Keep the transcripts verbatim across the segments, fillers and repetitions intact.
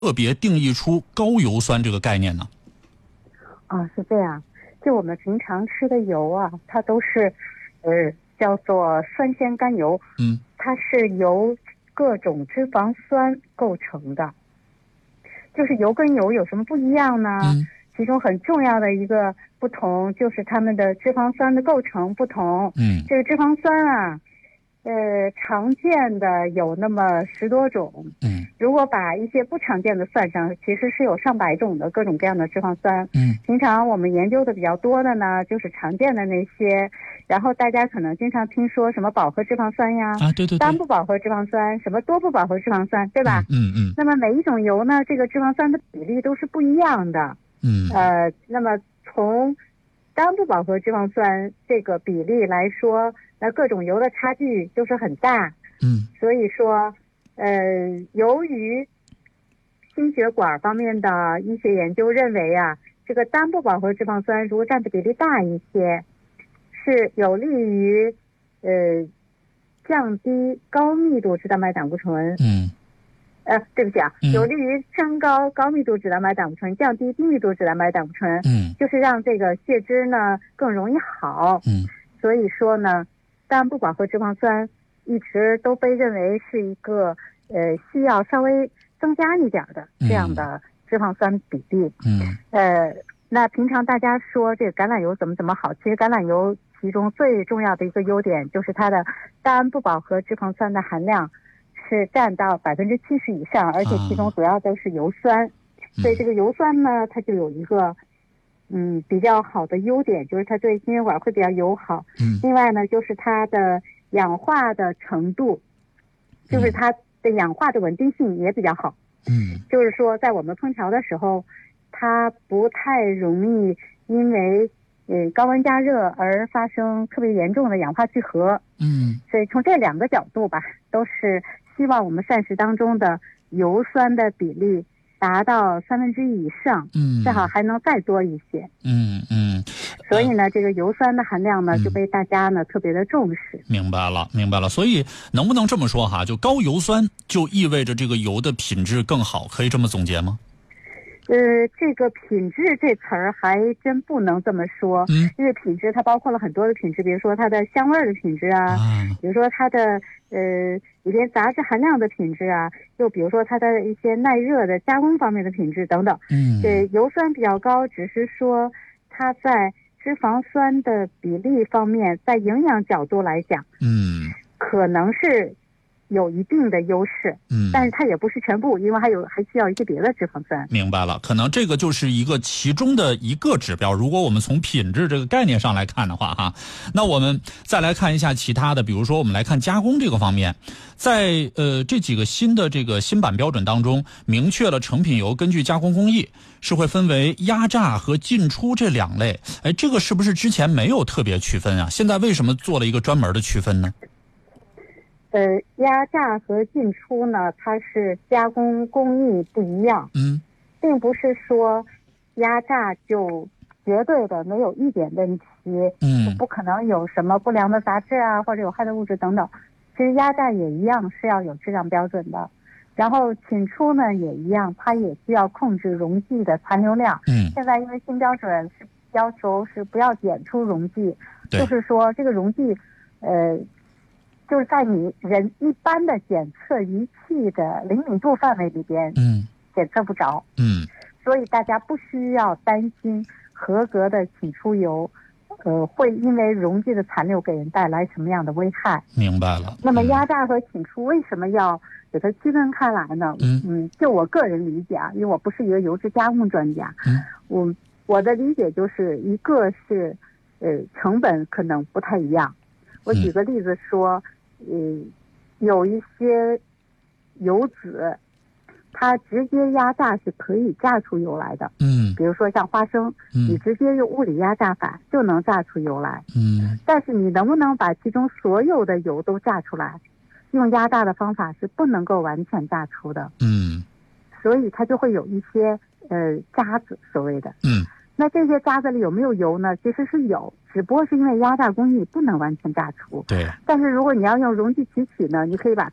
特别定义出高油酸这个概念呢？ 啊，是这样。就我们平常吃的油啊，它都是，呃，叫做酸酰甘油。 嗯， 它是由各种脂肪酸构成的。就是油跟油有什么不一样呢？ 嗯， 其中很重要的一个不同就是它们的脂肪酸的构成不同。 嗯， 这个脂肪酸啊，呃，常见的有那么十多种。 嗯，如果把一些不常见的算上，其实是有上百种的各种各样的脂肪酸。 嗯， 平常我们研究的比较多的呢，就是常见的那些。然后大家可能经常听说什么饱和脂肪酸呀， 啊，对对对， 单不饱和脂肪酸，什么多不饱和脂肪酸，对吧？ 嗯 嗯, 嗯。 那么每一种油呢，这个脂肪酸的比例都是不一样的。 嗯。 呃，那么从单不饱和脂肪酸这个比例来说，那各种油的差距就是很大。 嗯。 所以说，呃，由于心血管方面的医学研究认为啊，这个单不饱和脂肪酸如果占的比例大一些，是有利于呃降低高密度脂蛋白胆固醇。 嗯。 呃，对不起啊， 嗯、 有利于升高高密度脂蛋白胆固醇，降低低密度脂蛋白胆固醇。 嗯， 就是让这个血脂呢更容易好。 嗯， 所以说呢，单不饱和脂肪酸一直都被认为是一个呃需要稍微增加一点的这样的脂肪酸比例。 嗯， 呃，那平常大家说这个橄榄油怎么怎么好，其实橄榄油其中最重要的一个优点就是它的单不饱和脂肪酸的含量是占到百分之七十以上，而且其中主要都是油酸。啊、所以这个油酸呢，它就有一个嗯比较好的优点，就是它对心血管会比较友好。 嗯。 另外呢，就是它的氧化的程度，就是它的氧化的稳定性也比较好。 嗯。 就是说，在我们烹调的时候，它不太容易因为呃高温加热而发生特别严重的氧化聚合。 嗯。 所以从这两个角度吧，都是希望我们膳食当中的油酸的比例达到三分之一以上， 嗯， 最好还能再多一些。 嗯嗯。 所以呢，这个油酸的含量呢， 嗯、 就被大家呢特别的重视。 明白了，明白了。所以能不能这么说哈？就高油酸就意味着这个油的品质更好，可以这么总结吗？ 呃，这个品质这词儿还真不能这么说。 嗯， 因为品质它包括了很多的品质，比如说它的香味的品质啊， 啊比如说它的呃里边杂质含量的品质啊，又比如说它的一些耐热的加工方面的品质等等。 嗯， 这油酸比较高，只是说它在脂肪酸的比例方面，在营养角度来讲， 嗯， 可能是有一定的优势， 嗯， 但是它也不是全部，因为还有还需要一些别的脂肪酸。 明白了，可能这个就是一个其中的一个指标。如果我们从品质这个概念上来看的话，哈，那我们再来看一下其他的，比如说我们来看加工这个方面，在呃这几个新的这个新版标准当中，明确了成品油根据加工工艺是会分为压榨和进出这两类。哎，这个是不是之前没有特别区分啊？现在为什么做了一个专门的区分呢？ 呃，压榨和进出呢，它是加工工艺不一样， 嗯， 并不是说压榨就绝对的没有一点问题， 嗯， 就不可能有什么不良的杂质啊，或者有害的物质等等。其实压榨也一样是要有质量标准的，然后进出呢也一样，它也需要控制溶剂的残留量。 嗯， 现在因为新标准是要求是不要检出溶剂，就是说这个溶剂，呃。就是在你人一般的检测仪器的灵敏度范围里边， 嗯， 检测不着， 嗯， 所以大家不需要担心合格的起出油，呃，会因为溶剂的残留给人带来什么样的危害。 明白了。 那么压榨和起出为什么要给它区分开来呢？ 嗯嗯，就我个人理解啊，因为我不是一个油脂加工专家， 嗯， 我我的理解就是一个是，呃，成本可能不太一样。我举个例子说。嗯，有一些油脂，它直接压榨是可以榨出油来的。 嗯， 比如说像花生， 嗯， 你直接用物理压榨法就能榨出油来。 嗯， 但是你能不能把其中所有的油都榨出来？用压榨的方法是不能够完全榨出的。 嗯， 所以它就会有一些呃渣子，所谓的。 嗯。 那这些渣子里有没有油呢？其实是有，只不过是因为压榨工艺不能完全榨出。 对。 但是如果你要用溶剂提取呢，你可以把它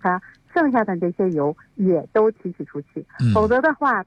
剩下的这些油也都提取出去， 嗯否则的话